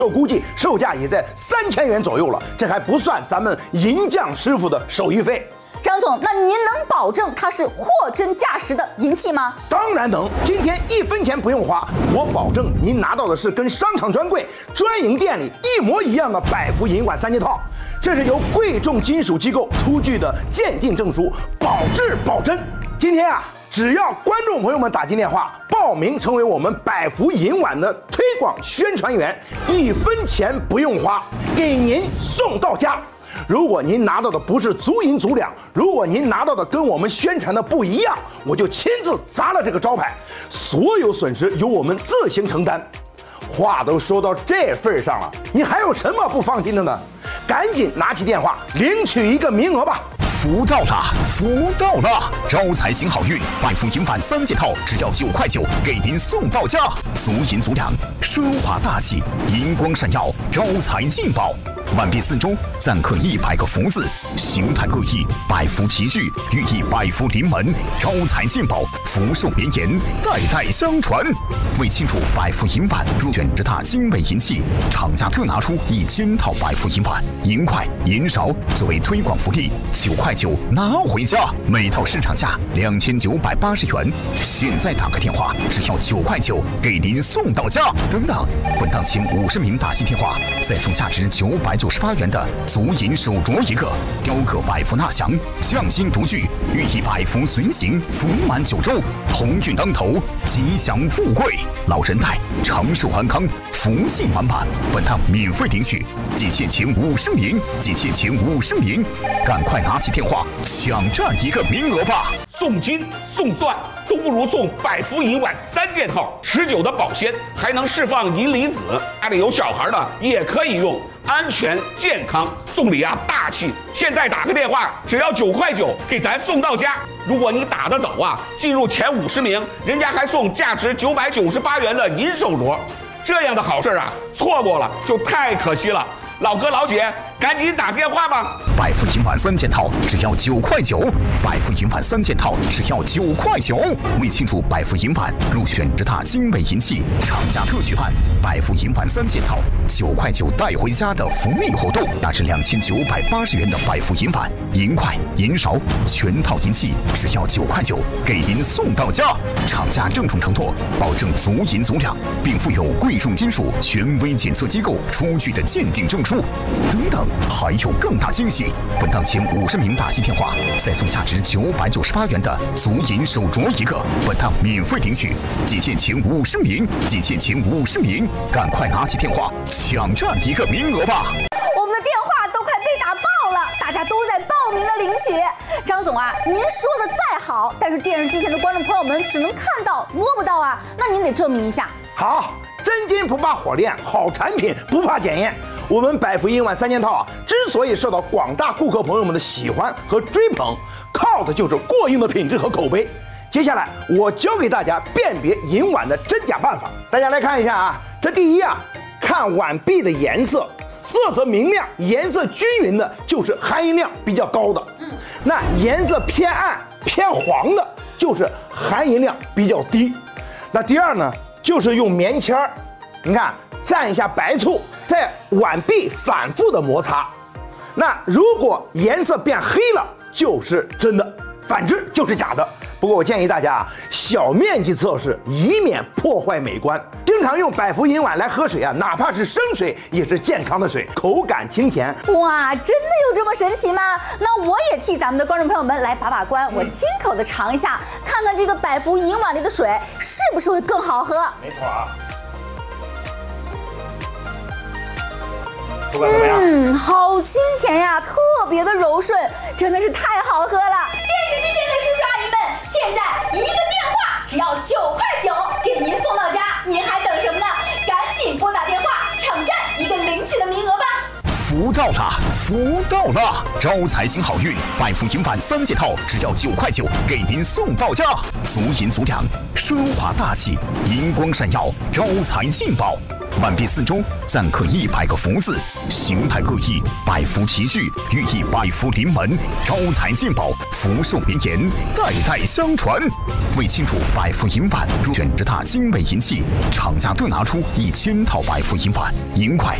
我估计售价也在3000元左右了，这还不算咱们银匠师傅的手艺费。 张总，那您能保证它是货真价实的银器吗？ 当然能，今天1分钱不用花，我保证您拿到的是跟商场专柜、专营店里一模一样的百福银碗3件套。这是由贵重金属机构出具的鉴定证书，保质保真。今天啊，只要观众朋友们打进电话报名成为我们百福银碗的推广宣传员，1分钱不用花，给您送到家。如果您拿到的不是足银足两，如果您拿到的跟我们宣传的不一样，我就亲自砸了这个招牌，所有损失由我们自行承担。话都说到这份上了，你还有什么不放心的呢？赶紧拿起电话领取一个名额吧！ 福到了，福到了！招财行好运，百福银碗3件套，只要9块9，给您送到家。足银足两，奢华大气，银光闪耀，招财进宝。碗壁四周錾刻100个福字，形态各异，百福齐聚，寓意百福临门，招财进宝，福寿绵延，代代相传。为庆祝百福银碗入选10大精美银器，厂家特拿出1000套百福银碗，银块、银勺作为推广福利，9块9拿回家，每套市场价2980元，现在打个电话，只要9块9，给您送到家。等等，本档前50名打进电话，再送价值998元的足银手镯一个，雕刻百福纳祥，匠心独具，寓意百福随行，福满9州，鸿运当头，吉祥富贵，老人带长寿安康，福气满满。本趟免费领取，仅限前50名，仅限前50名，赶快拿起电话抢占一个名额吧！ 送金送钻都不如送百福银碗3件套，持久的保鲜，还能释放银离子，家里有小孩的也可以用，安全健康，送礼啊大气。现在打个电话，只要9块9，给咱送到家。如果你打得走啊，进入前50名，人家还送价值998元的银手镯。这样的好事啊，错过了就太可惜了。老哥老姐，赶紧打电话吧！ 百福银碗3件套只要9块9，百福银碗3件套只要9块9。为庆祝百福银碗入选10大精美银器，厂家特举办百福银碗3件套9块9带回家的福利活动，那是2980元的百福银碗、银块、银勺全套银器，只要9块9，给您送到家。厂家郑重承诺，保证足银足两，并附有贵重金属权威检测机构出具的鉴定证书。等等，还有更大惊喜！本档前50名打进电话，再送价值998元的足银手镯一个。本档免费领取，仅限前50名，仅限前50名，赶快拿起电话抢占一个名额吧！ 我们的电话都快被打爆了，大家都在报名的领取。张总啊，您说的再好，但是电视机前的观众朋友们只能看到摸不到啊，那您得证明一下。 好，真金不怕火炼，好产品不怕检验。我们百福银碗3件套啊，之所以受到广大顾客朋友们的喜欢和追捧，靠的就是过硬的品质和口碑。接下来我教给大家辨别银碗的真假办法，大家来看一下啊。这第一啊，看碗壁的颜色，色泽明亮、颜色均匀的，就是含银量比较高的。那颜色偏暗、偏黄的，就是含银量比较低。那第二呢，就是用棉签儿，你看蘸一下白醋，在碗壁反复的摩擦。那如果颜色变黑了，就是真的，反之就是假的。不过我建议大家啊，小面积测试，以免破坏美观。经常用百福银碗来喝水啊，哪怕是生水，也是健康的水，口感清甜。 哇，真的有这么神奇吗？那我也替咱们的观众朋友们来把把关，我亲口的尝一下，看看这个百福银碗里的水是不是会更好喝。 没错啊。口感怎么样？ 好清甜呀，特别的柔顺，真的是太好喝了。电视机前的叔叔阿姨们，现在一个电话只要9块9，给您送到家，您还等什么呢？赶紧拨打电话抢占一个领取的名额吧。 福到了，福到了！招财星好运，百福银碗3件套，只要9块9，给您送到家。足银足两，奢华大气，银光闪耀，招财进宝。碗壁4周錾刻100个福字，形态各异，百福齐聚，寓意百福临门，招财进宝，福寿绵延，代代相传。为庆祝百福银碗，选择大精美银器，厂家各拿出1000套百福银碗，银块